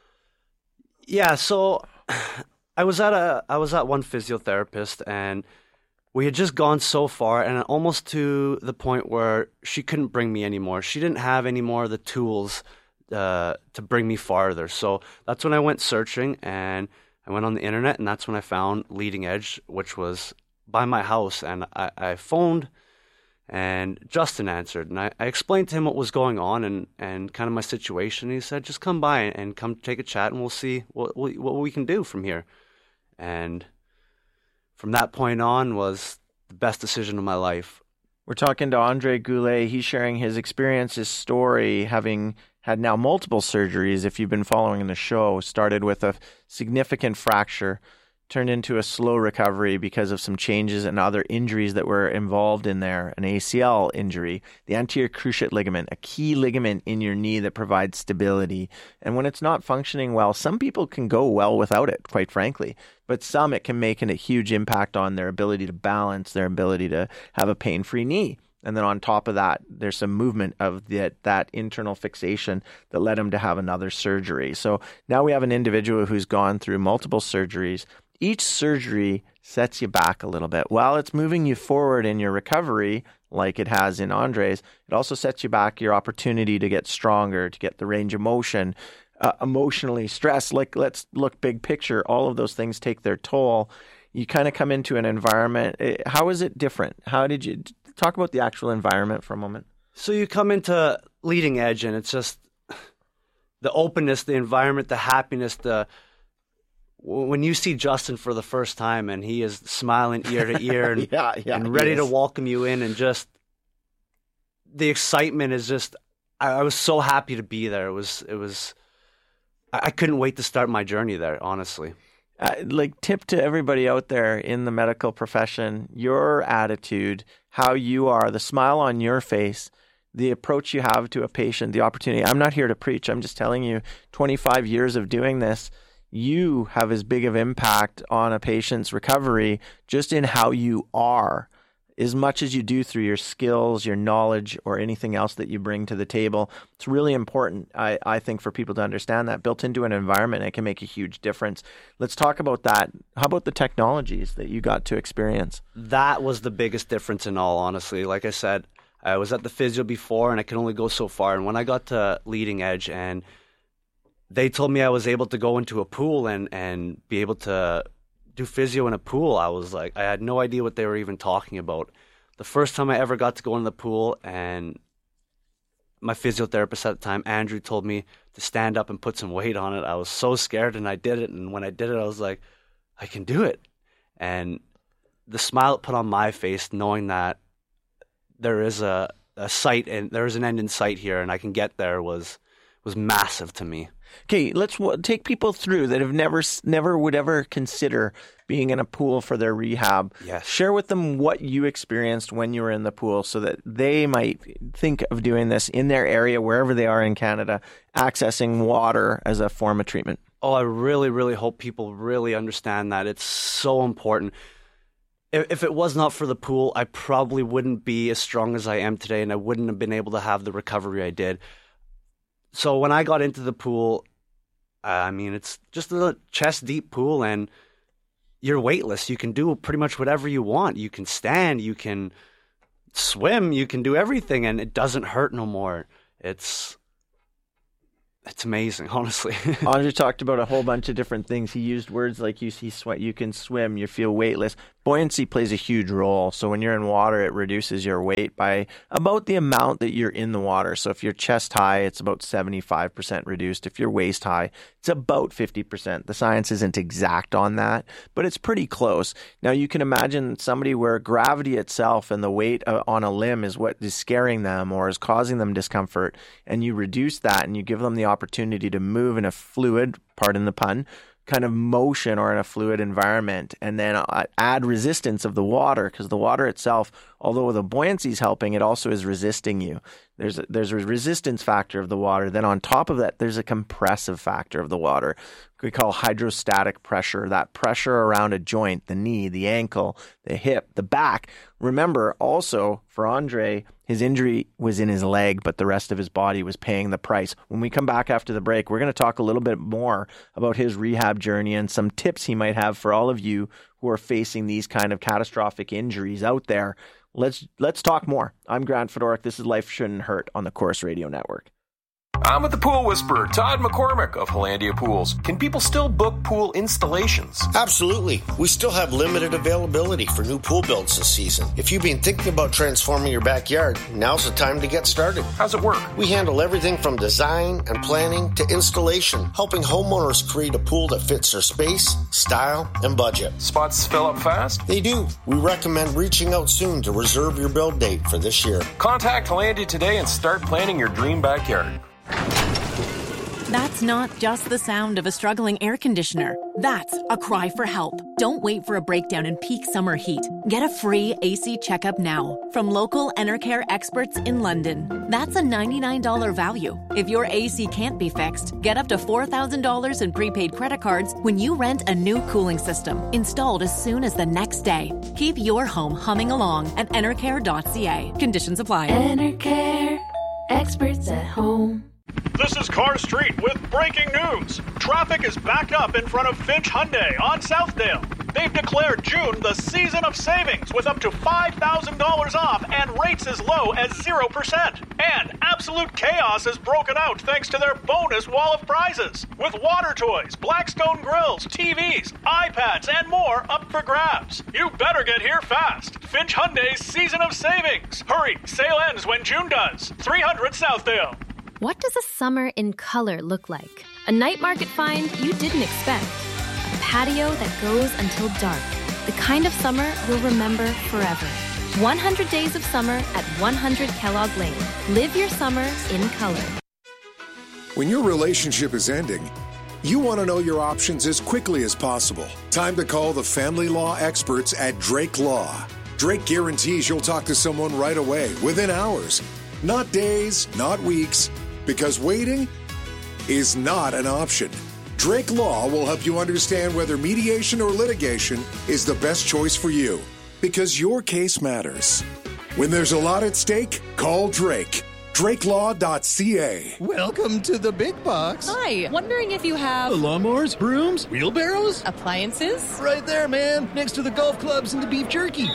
Yeah, so I was at a I was at one physiotherapist, and we had just gone so far, and almost to the point where she couldn't bring me anymore. She didn't have any more of the tools uh, to bring me farther. So that's when I went searching, and I went on the internet, and that's when I found Leading Edge, which was by my house, and I, I phoned. And Justin answered, and I, I explained to him what was going on and, and kind of my situation. He said, just come by and come take a chat, and we'll see what what, what we can do from here. And from that point on was the best decision of my life. We're talking to Andre Goulet. He's sharing his experience, his story, having had now multiple surgeries. If you've been following the show, started with a significant fracture, turned into a slow recovery because of some changes and other injuries that were involved in there. An A C L injury, the anterior cruciate ligament, a key ligament in your knee that provides stability. And when it's not functioning well, some people can go well without it, quite frankly. But some, it can make a huge impact on their ability to balance, their ability to have a pain-free knee. And then on top of that, there's some movement of that, that internal fixation that led him to have another surgery. So now we have an individual who's gone through multiple surgeries. Each surgery sets you back a little bit. While it's moving you forward in your recovery, like it has in Andre's, it also sets you back your opportunity to get stronger, to get the range of motion, uh, emotionally stress. Like, let's look big picture. All of those things take their toll. You kind of come into an environment. How is it different? How did you talk about the actual environment for a moment? So you come into Leading Edge, and it's just the openness, the environment, the happiness, the when you see Justin for the first time and he is smiling ear to ear and, yeah, yeah, and ready to welcome you in, and just the excitement is just, I, I was so happy to be there. It was, it was, I, I couldn't wait to start my journey there, honestly. Uh, like, tip to everybody out there in the medical profession, your attitude, how you are, the smile on your face, the approach you have to a patient, the opportunity. I'm not here to preach. I'm just telling you, twenty-five years of doing this, you have as big of impact on a patient's recovery just in how you are, as much as you do through your skills, your knowledge, or anything else that you bring to the table. It's really important, I, I think, for people to understand that. Built into an environment, it can make a huge difference. Let's talk about that. How about the technologies that you got to experience? That was the biggest difference in all, honestly. Like I said, I was at the physio before, and I could only go so far. And when I got to Leading Edge, and they told me I was able to go into a pool and, and be able to do physio in a pool, I was like, I had no idea what they were even talking about. The first time I ever got to go in the pool, and my physiotherapist at the time, Andrew, told me to stand up and put some weight on it. I was so scared, and I did it. And when I did it, I was like, I can do it. And the smile it put on my face, knowing that there is a, a sight and there is an end in sight here, and I can get there, was was massive to me. Okay, let's w- take people through that have never, never would ever consider being in a pool for their rehab. Yes. Share with them what you experienced when you were in the pool, so that they might think of doing this in their area, wherever they are in Canada, accessing water as a form of treatment. Oh, I really, really hope people really understand that. It's so important. If, if it was not for the pool, I probably wouldn't be as strong as I am today, and I wouldn't have been able to have the recovery I did. So when I got into the pool, uh, I mean, it's just a chest-deep pool, and you're weightless. You can do pretty much whatever you want. You can stand, you can swim, you can do everything, and it doesn't hurt no more. It's... It's amazing, honestly. Andre talked about a whole bunch of different things. He used words like you see sweat, you can swim, you feel weightless. Buoyancy plays a huge role. So when you're in water, it reduces your weight by about the amount that you're in the water. So if you're chest high, it's about seventy-five percent reduced. If you're waist high, it's about fifty percent. The science isn't exact on that, but it's pretty close. Now you can imagine somebody where gravity itself and the weight on a limb is what is scaring them or is causing them discomfort, and you reduce that and you give them the opportunity to move in a fluid, pardon the pun, kind of motion or in a fluid environment, and then add resistance of the water, because the water itself, although the buoyancy is helping, it also is resisting you. There's a, there's a resistance factor of the water. Then on top of that, there's a compressive factor of the water. We call hydrostatic pressure, that pressure around a joint, the knee, the ankle, the hip, the back. Remember also for Andre, his injury was in his leg, but the rest of his body was paying the price. When we come back after the break, we're going to talk a little bit more about his rehab journey and some tips he might have for all of you who are facing these kind of catastrophic injuries out there. Let's let's talk more. I'm Grant Fedoruk. This is Life Shouldn't Hurt on the Corus Radio Network. I'm with the Pool Whisperer, Todd McCormick of Hollandia Pools. Can people still book pool installations? Absolutely. We still have limited availability for new pool builds this season. If you've been thinking about transforming your backyard, now's the time to get started. How's it work? We handle everything from design and planning to installation, helping homeowners create a pool that fits their space, style, and budget. Spots fill up fast? They do. We recommend reaching out soon to reserve your build date for this year. Contact Hollandia today and start planning your dream backyard. That's not just the sound of a struggling air conditioner. That's a cry for help. Don't wait for a breakdown in peak summer heat. Get a free A C checkup now from local Enercare experts in London. That's a ninety-nine dollars value. If your A C can't be fixed, get up to four thousand dollars in prepaid credit cards when you rent a new cooling system, installed as soon as the next day. Keep your home humming along at enercare dot c a. Conditions apply. Enercare, experts at home. This is Car Street with breaking news. Traffic is backed up in front of Finch Hyundai on Southdale. They've declared June the season of savings with up to five thousand dollars off and rates as low as zero percent. And absolute chaos has broken out thanks to their bonus wall of prizes. With water toys, Blackstone grills, T Vs, iPads, and more up for grabs. You better get here fast. Finch Hyundai's season of savings. Hurry, sale ends when June does. three hundred Southdale. What does a summer in color look like? A night market find you didn't expect. A patio that goes until dark. The kind of summer you'll remember forever. one hundred days of summer at one hundred Kellogg Lane. Live your summer in color. When your relationship is ending, you want to know your options as quickly as possible. Time to call the family law experts at Drake Law. Drake guarantees you'll talk to someone right away, within hours. Not days, not weeks, because waiting is not an option. Drake Law will help you understand whether mediation or litigation is the best choice for you, because your case matters. When there's a lot at stake, call Drake. drake law dot c a. Welcome to the big box. Hi, wondering if you have... Lawnmowers, brooms, wheelbarrows? Appliances? Right there, man, next to the golf clubs and the beef jerky.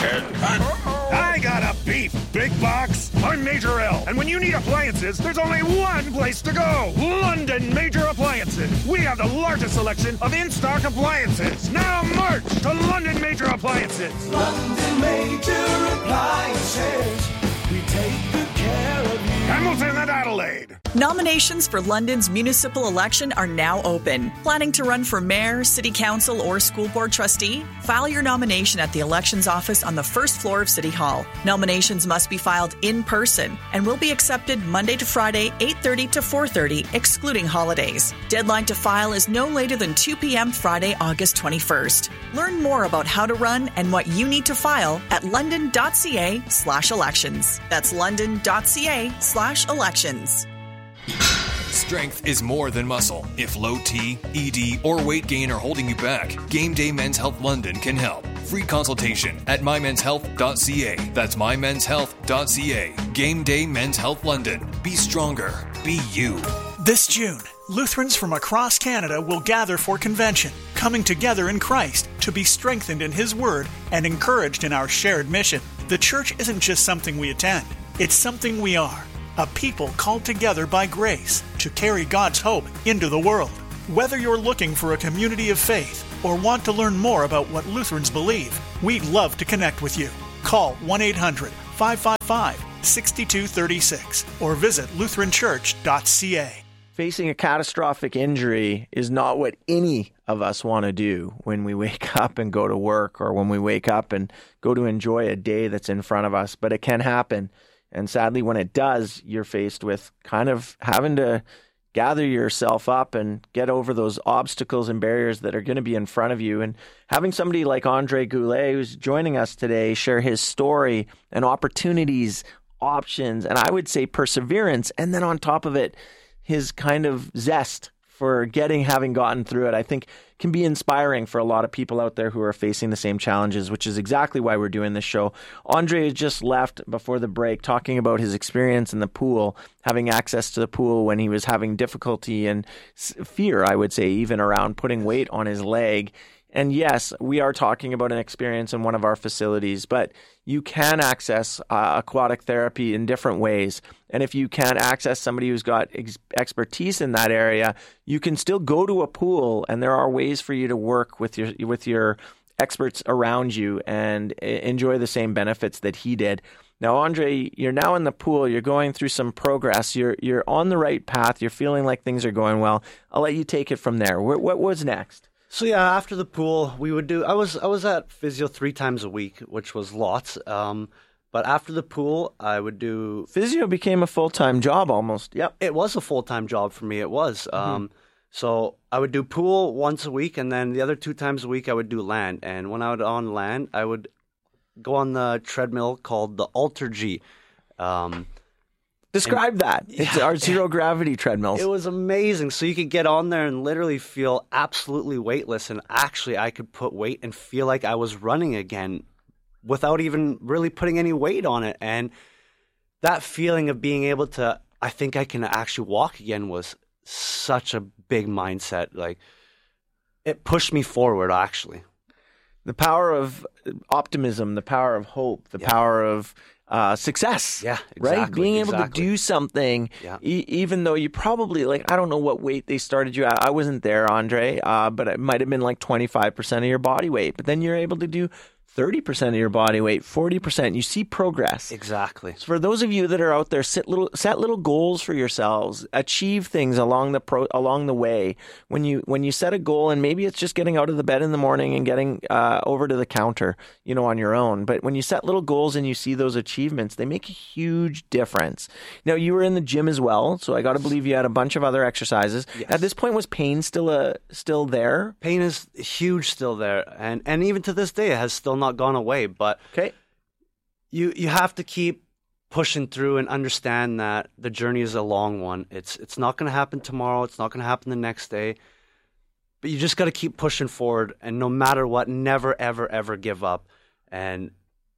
I got a beef big box. I'm Major L, and when you need appliances, there's only one place to go. London Major Appliances. We have the largest selection of in-stock appliances. Now march to London Major Appliances. London Major Appliances. We take good care of you. Hamilton and Adelaide. Nominations for London's municipal election are now open. Planning to run for mayor, city council, or school board trustee? File your nomination at the elections office on the first floor of City Hall. Nominations must be filed in person and will be accepted Monday to Friday, eight thirty to four thirty, excluding holidays. Deadline to file is no later than two p.m. Friday, August twenty-first. Learn more about how to run and what you need to file at london dot c a slash elections. That's london dot c a slash elections. Strength is more than muscle. If low T, E D, or weight gain are holding you back, Game Day Men's Health London can help. Free consultation at my mens health dot c a. That's my mens health dot c a. Game Day Men's Health London. Be stronger. Be you. This June, Lutherans from across Canada will gather for convention, coming together in Christ to be strengthened in His Word and encouraged in our shared mission. The church isn't just something we attend, it's something we are. A people called together by grace to carry God's hope into the world. Whether you're looking for a community of faith or want to learn more about what Lutherans believe, we'd love to connect with you. Call one eight hundred, five five five, six two three six or visit lutheran church dot c a. Facing a catastrophic injury is not what any of us want to do when we wake up and go to work, or when we wake up and go to enjoy a day that's in front of us, but it can happen. And sadly, when it does, you're faced with kind of having to gather yourself up and get over those obstacles and barriers that are going to be in front of you. And having somebody like Andre Goulet, who's joining us today, share his story and opportunities, options, and I would say perseverance, and then on top of it, his kind of zest for getting, having gotten through it, I think can be inspiring for a lot of people out there who are facing the same challenges, which is exactly why we're doing this show. Andre has just left before the break talking about his experience in the pool, having access to the pool when he was having difficulty and fear, I would say, even around putting weight on his leg. And yes, we are talking about an experience in one of our facilities, but you can access uh, aquatic therapy in different ways. And if you can't access somebody who's got ex- expertise in that area, you can still go to a pool, and there are ways for you to work with your with your experts around you and enjoy the same benefits that he did. Now, Andre, you're now in the pool. You're going through some progress. You're you're on the right path. You're feeling like things are going well. I'll let you take it from there. What, what was next? So yeah, after the pool, we would do. I was I was at physio three times a week, which was lots. Um, but after the pool, I would do physio. Became a full time job almost. Yep, it was a full time job for me. It was. Mm-hmm. Um, so I would do pool once a week, and then the other two times a week I would do land. And when I would on land, I would go on the treadmill called the Alter-G. Um, Describe and, that. It's yeah, our zero gravity treadmills. It was amazing. So you could get on there and literally feel absolutely weightless. And actually, I could put weight and feel like I was running again without even really putting any weight on it. And that feeling of being able to, I think I can actually walk again, was such a big mindset. Like, it pushed me forward, actually. The power of optimism, the power of hope, the yeah. power of Uh, success, yeah, exactly, right? Being able exactly. to do something, yeah. e- even though you probably, like, I don't know what weight they started you at. I wasn't there, Andre, uh, but it might have been like twenty-five percent of your body weight. But then you're able to do thirty percent of your body weight, forty percent. You see progress. Exactly. So for those of you that are out there, set little set little goals for yourselves. Achieve things along the pro, along the way. When you when you set a goal, and maybe it's just getting out of the bed in the morning and getting uh, over to the counter, you know, on your own. But when you set little goals and you see those achievements, they make a huge difference. Now, you were in the gym as well, so I got to believe you had a bunch of other exercises. Yes. At this point, was pain still a still there? Pain is huge still there, and and even to this day, it has still not gone away. But okay, you you have to keep pushing through and understand that the journey is a long one. It's it's not going to happen tomorrow. It's not going to happen the next day. But you just got to keep pushing forward, and no matter what, never ever ever give up. And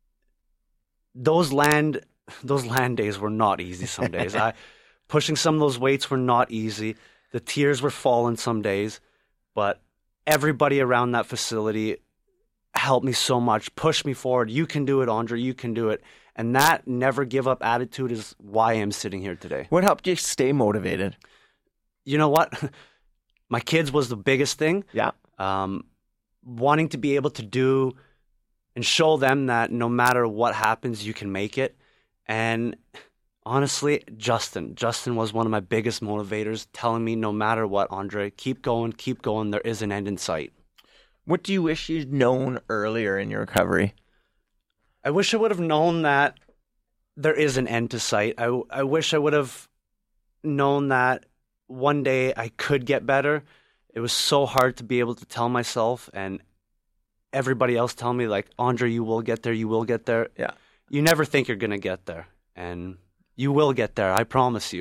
those land those land days were not easy. Some days, I pushing some of those weights were not easy. The tears were falling some days, but everybody around that facility helped me so much, pushed me forward. You can do it, Andre. You can do it. And that never give up attitude is why I'm sitting here today. What helped you stay motivated? You know what? My kids was the biggest thing. Yeah. Um, wanting to be able to do and show them that no matter what happens, you can make it. And honestly, Justin. Justin was one of my biggest motivators, telling me no matter what, Andre, keep going, keep going. There is an end in sight. What do you wish you'd known earlier in your recovery? I wish I would have known that there is an end to sight. I, I wish I would have known that one day I could get better. It was so hard to be able to tell myself and everybody else tell me, like, Andre, you will get there, you will get there. Yeah. You never think you're going to get there. And you will get there, I promise you.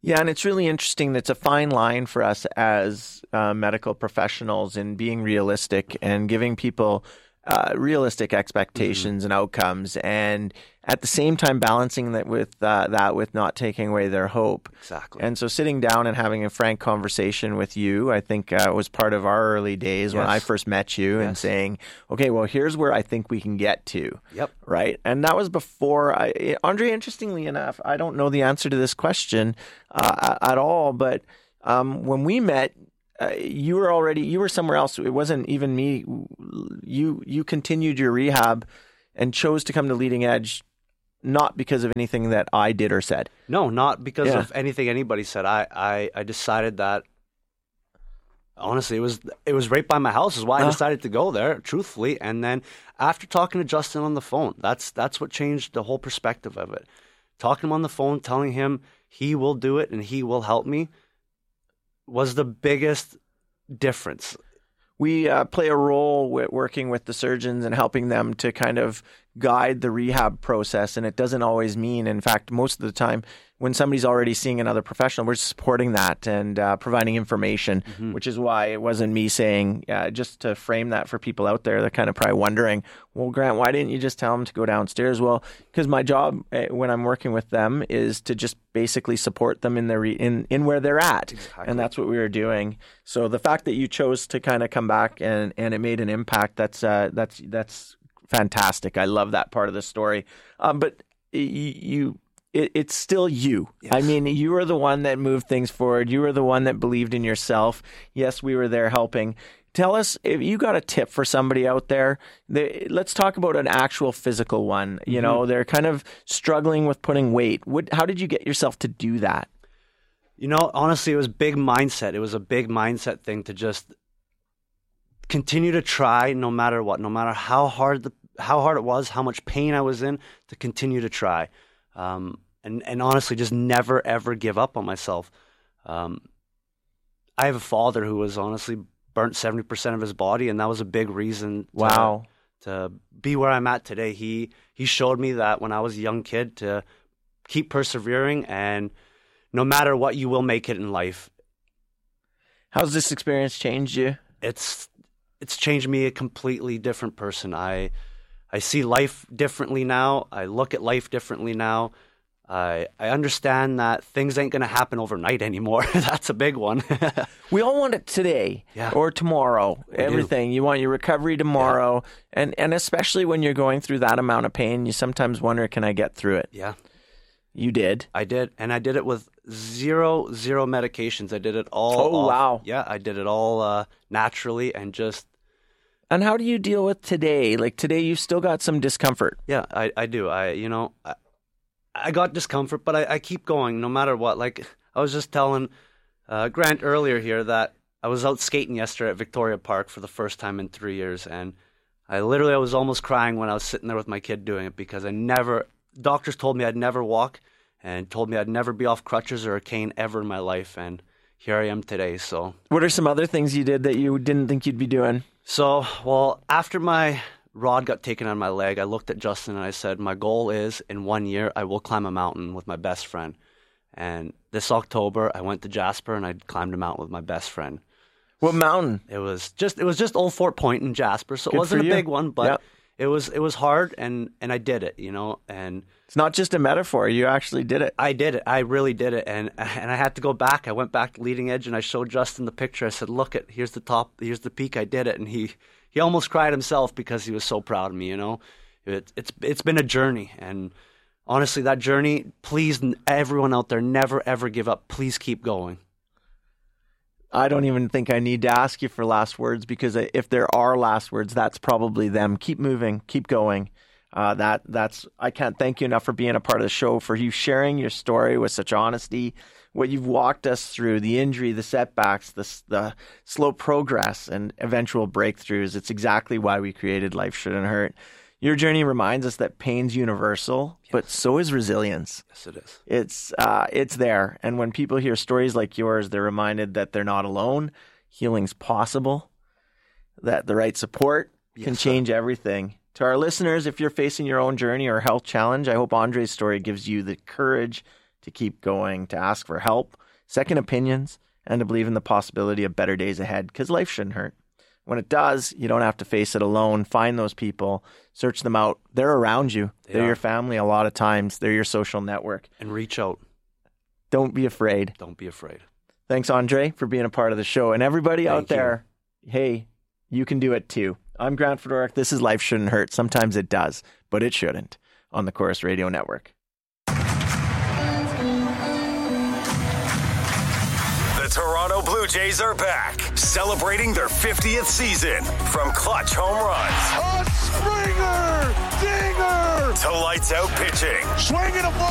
Yeah, and it's really interesting. It's a fine line for us as uh, medical professionals in being realistic and giving people uh, realistic expectations mm-hmm. and outcomes, and at the same time balancing that with uh, that with not taking away their hope. Exactly. And so sitting down and having a frank conversation with you, I think uh, was part of our early days yes. when I first met you yes. and saying, okay, well, here's where I think we can get to. Yep. Right? And that was before, I, Andre, interestingly enough, I don't know the answer to this question uh, at all, but um, when we met, uh, you were already, you were somewhere else. It wasn't even me. You, you continued your rehab and chose to come to Leading Edge not because of anything that I did or said. No, not because yeah. of anything anybody said. I, I, I decided that, honestly, it was it was right by my house is why uh. I decided to go there, truthfully. And then after talking to Justin on the phone, that's that's what changed the whole perspective of it. Talking to him on the phone, telling him he will do it and he will help me was the biggest difference. We uh, play a role with working with the surgeons and helping them to kind of guide the rehab process. And it doesn't always mean, in fact, most of the time, when somebody's already seeing another professional, we're supporting that and uh, providing information, mm-hmm. which is why it wasn't me saying, uh, just to frame that for people out there, they're kind of probably wondering, well, Grant, why didn't you just tell them to go downstairs? Well, because my job uh, when I'm working with them is to just basically support them in their re- in, in where they're at. Exactly. And that's what we were doing. So the fact that you chose to kind of come back and, and it made an impact, that's uh, that's that's fantastic. I love that part of the story. Um, but you... you It, it's still you. Yes. I mean, you were the one that moved things forward. You were the one that believed in yourself. Yes, we were there helping. Tell us, if you got a tip for somebody out there, they, let's talk about an actual physical one. You mm-hmm. know, they're kind of struggling with putting weight. What, how did you get yourself to do that? You know, honestly, it was big mindset. It was a big mindset thing to just continue to try no matter what, no matter how hard the how hard it was, how much pain I was in, to continue to try. Um, and, and honestly, just never, ever give up on myself. Um, I have a father who was honestly burnt seventy percent of his body, and that was a big reason to, wow. to be where I'm at today. He, he showed me that when I was a young kid to keep persevering, and no matter what, you will make it in life. How's this experience changed you? It's, it's changed me a completely different person. I... I see life differently now. I look at life differently now. I I understand that things ain't going to happen overnight anymore. That's a big one. We all want it today yeah. or tomorrow, we everything. Do. You want your recovery tomorrow. Yeah. And, and especially when you're going through that amount of pain, you sometimes wonder, can I get through it? Yeah. You did? I did. And I did it with zero, zero medications. I did it all. Oh, off. wow. Yeah, I did it all uh, naturally and just... And how do you deal with today? Like today, you've still got some discomfort. Yeah, I, I do. I you know, I, I got discomfort, but I, I keep going no matter what. Like I was just telling uh, Grant earlier here that I was out skating yesterday at Victoria Park for the first time in three years, and I literally I was almost crying when I was sitting there with my kid doing it because I never. Doctors told me I'd never walk, and told me I'd never be off crutches or a cane ever in my life, and here I am today. So, what are some other things you did that you didn't think you'd be doing? So, well, after my rod got taken out of my leg, I looked at Justin and I said, my goal is in one year, I will climb a mountain with my best friend. And this October, I went to Jasper and I climbed a mountain with my best friend. What mountain? It was just it was just Old Fort Point in Jasper, so Good it wasn't a you. big one, but yep. it was it was hard, and, and I did it, you know. And it's not just a metaphor; you actually did it. I did it. I really did it, and and I had to go back. I went back to Leading Edge, and I showed Justin the picture. I said, "Look, it here's the top, here's the peak. I did it," and he he almost cried himself because he was so proud of me. You know, it, it's it's been a journey, and honestly, that journey. Please, everyone out there, never ever give up. Please keep going. I don't even think I need to ask you for last words, because if there are last words, that's probably them. Keep moving, keep going. Uh, that that's I can't thank you enough for being a part of the show, for you sharing your story with such honesty, what you've walked us through, the injury, the setbacks, the the slow progress, and eventual breakthroughs. It's exactly why we created Life Shouldn't Hurt. Your journey reminds us that pain's universal, yes. but so is resilience. Yes, it is. It's uh, it's there, and when people hear stories like yours, they're reminded that they're not alone. Healing's possible. That the right support yes, can change sir. everything. To our listeners, if you're facing your own journey or health challenge, I hope Andre's story gives you the courage to keep going, to ask for help, second opinions, and to believe in the possibility of better days ahead, because life shouldn't hurt. When it does, you don't have to face it alone. Find those people, search them out. They're around you. They They're are. your family a lot of times. They're your social network. And reach out. Don't be afraid. Don't be afraid. Thanks, Andre, for being a part of the show. And everybody Thank out there, hey, you can do it too. I'm Grant Fedoruk. This is Life Shouldn't Hurt. Sometimes it does, but it shouldn't, on the Chorus Radio Network. The Toronto Blue Jays are back, celebrating their fiftieth season. From clutch home runs, A Springer! Dinger! to lights out pitching. Swinging a ball!